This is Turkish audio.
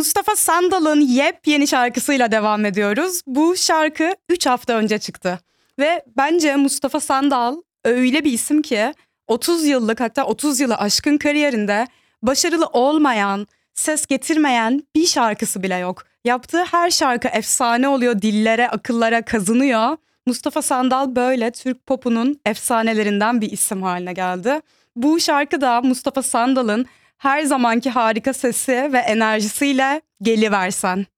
Mustafa Sandal'ın yepyeni şarkısıyla devam ediyoruz. Bu şarkı 3 hafta önce çıktı. Ve bence Mustafa Sandal öyle bir isim ki 30 yıllık, hatta 30 yılı aşkın kariyerinde başarılı olmayan, ses getirmeyen bir şarkısı bile yok. Yaptığı her şarkı efsane oluyor, dillere, akıllara kazınıyor. Mustafa Sandal böyle Türk popunun efsanelerinden bir isim haline geldi. Bu şarkı da Mustafa Sandal'ın her zamanki harika sesi ve enerjisiyle Geliversen.